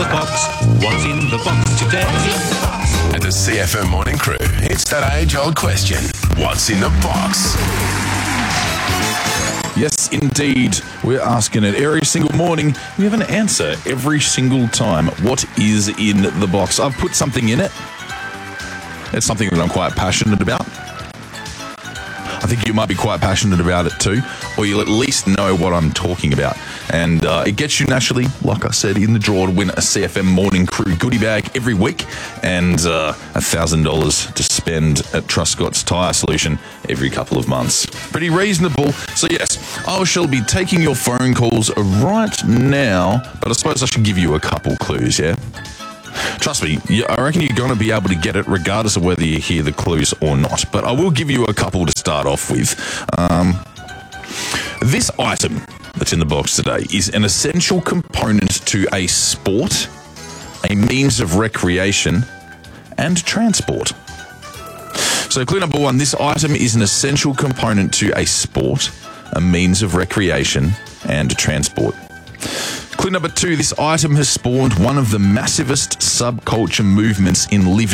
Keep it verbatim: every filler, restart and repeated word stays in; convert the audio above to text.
box? What's in the box today? At the C F M Morning Crew, it's that age-old question. What's in the box? Yes, indeed. We're asking it every single morning. We have an answer every single time. What is in the box? I've put something in it. It's something that I'm quite passionate about. I think you might be quite passionate about it too, or you'll at least know what I'm talking about. And uh, it gets you naturally, like I said, in the draw to win a C F M Morning Crew goodie bag every week and uh, one thousand dollars to spend at Truscott's Tyre Solution every couple of months. Pretty reasonable. So yes, I shall be taking your phone calls right now, but I suppose I should give you a couple clues, yeah? Trust me, I reckon you're going to be able to get it regardless of whether you hear the clues or not. But I will give you a couple to start off with. Um, this item that's in the box today is an essential component to a sport, a means of recreation, and transport. So clue number one, this item is an essential component to a sport, a means of recreation, and transport. Clue number two, this item has spawned one of the massivest subculture movements in living